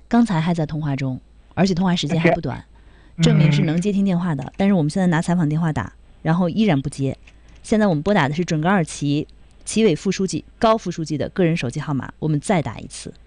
刚才还在通话中，而且通话时间还不短，证明是能接听电话的。但是我们现在拿采访电话打，然后依然不接。现在我们拨打的是准噶尔旗旗委副书记高副书记的个人手机号码，我们再打一次。